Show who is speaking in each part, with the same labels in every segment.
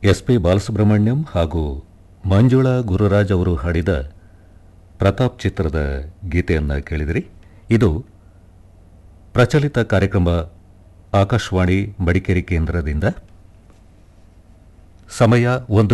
Speaker 1: SP. Balasubrahmanyam ಹಾಗೂ ಮಂಜುಳಾ ಗುರುರಾಜ್ ಅವರು ಹಾಡಿದ ಪ್ರತಾಪ್ ಚಿತ್ರದ ಗೀತೆಯನ್ನು ಕೇಳಿದಿರಿ. ಇದು ಪ್ರಚಲಿತ ಕಾರ್ಯಕ್ರಮ ಆಕಾಶವಾಣಿ ಮಡಿಕೇರಿ ಕೇಂದ್ರದಿಂದ. ಸಮಯ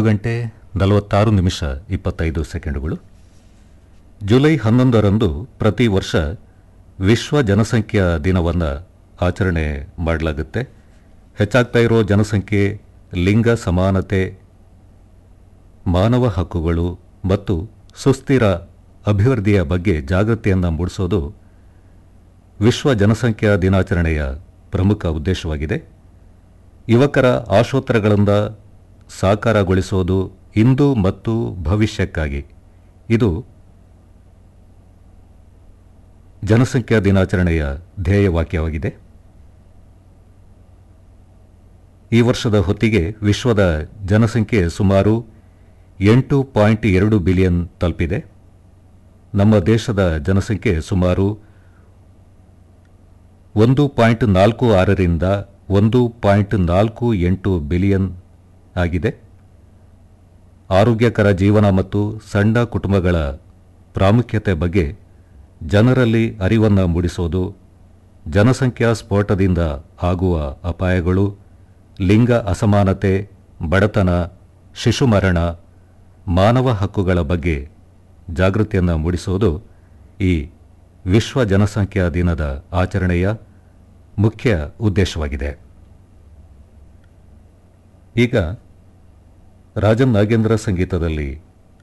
Speaker 1: 1:46:25. ಜುಲೈ 11ರಂದು ಪ್ರತಿ ವರ್ಷ ವಿಶ್ವ ಜನಸಂಖ್ಯಾ ದಿನವನ್ನು ಆಚರಣೆ ಮಾಡಲಾಗುತ್ತೆ. ಹೆಚ್ಚಾಗ್ತಾ ಇರೋ ಜನಸಂಖ್ಯೆ, ಲಿಂಗ ಸಮಾನತೆ, ಮಾನವ ಹಕ್ಕುಗಳು ಮತ್ತು ಸುಸ್ಥಿರ ಅಭಿವೃದ್ಧಿಯ ಬಗ್ಗೆ ಜಾಗೃತಿಯನ್ನು ಮೂಡಿಸೋದು ವಿಶ್ವ ಜನಸಂಖ್ಯಾ ದಿನಾಚರಣೆಯ ಪ್ರಮುಖ ಉದ್ದೇಶವಾಗಿದೆ. ಯುವಕರ ಆಶೋತ್ತರಗಳಿಂದ ಸಾಕಾರಗೊಳಿಸೋದು ಇಂದು ಮತ್ತು ಭವಿಷ್ಯಕ್ಕಾಗಿ. ಇದು ಜನಸಂಖ್ಯಾ ದಿನಾಚರಣೆಯ ಧ್ಯೇಯವಾಕ್ಯವಾಗಿದೆ. ಈ ವರ್ಷದ ಹೊತ್ತಿಗೆ ವಿಶ್ವದ ಜನಸಂಖ್ಯೆ ಸುಮಾರು 8.2 ಬಿಲಿಯನ್ ತಲುಪಿದೆ. ನಮ್ಮ ದೇಶದ ಜನಸಂಖ್ಯೆ ಸುಮಾರು 1.46ರಿಂದ 1.48 ಬಿಲಿಯನ್ ಆಗಿದೆ. ಆರೋಗ್ಯಕರ ಜೀವನ ಮತ್ತು ಸಣ್ಣ ಕುಟುಂಬಗಳ ಪ್ರಾಮುಖ್ಯತೆ ಬಗ್ಗೆ ಜನರಲ್ಲಿ ಅರಿವನ್ನು ಮೂಡಿಸೋದು, ಜನಸಂಖ್ಯಾ ಸ್ಫೋಟದಿಂದ ಆಗುವ ಅಪಾಯಗಳು, ಲಿಂಗ ಅಸಮಾನತೆ, ಬಡತನ, ಶಿಶು ಮರಣ, ಮಾನವ ಹಕ್ಕುಗಳ ಬಗ್ಗೆ ಜಾಗೃತಿಯನ್ನು ಮೂಡಿಸೋದು ಈ ವಿಶ್ವ ಜನಸಂಖ್ಯಾ ದಿನದ ಆಚರಣೆಯ ಮುಖ್ಯ ಉದ್ದೇಶವಾಗಿದೆ. ಈಗ ರಾಜನ್ ನಾಗೇಂದ್ರ ಸಂಗೀತದಲ್ಲಿ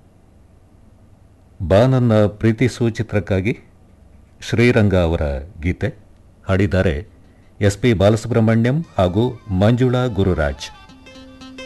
Speaker 1: ಬಾನನ್ನ ಪ್ರೀತಿಸು ಚಿತ್ರಕ್ಕಾಗಿ ಶ್ರೀರಂಗ ಅವರ ಗೀತೆ ಹಾಡಿದ್ದಾರೆ ಎಸ್.ಪಿ. ಬಾಲಸುಬ್ರಹ್ಮಣ್ಯಂ ಹಾಗೂ ಮಂಜುಳಾ ಗುರುರಾಜ್.